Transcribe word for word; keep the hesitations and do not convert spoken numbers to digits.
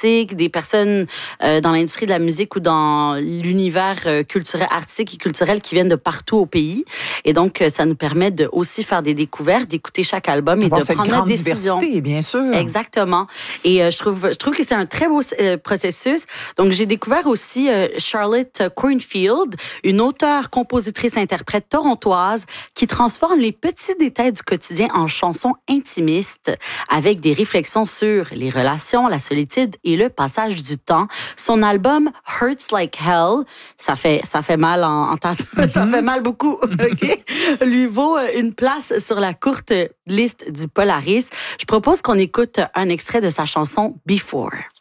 critiques, des personnes euh, dans l'industrie de la musique ou dans l'univers euh, culturel, artistique et culturel qui viennent de partout au pays. Et donc, euh, ça nous permet de aussi faire des découvertes, d'écouter chaque album et avoir de cette prendre grande notre décision. diversité, bien sûr. Exactement. Et euh, je trouve, je trouve que c'est un très beau euh, processus. Donc, j'ai découvert aussi euh, Charlotte Cornfield, une auteure, compositrice, interprète torontoise qui transforme les petits détails du quotidien en chansons intimistes avec des réflexions sur les relations, la solitude et le passage du temps. Son album Hurts Like Hell, ça fait, ça fait mal en, en temps, mm-hmm. ça fait mal beaucoup, OK? Lui vaut une place sur la courte liste du Polaris. Je propose qu'on écoute un extrait de sa chanson Before.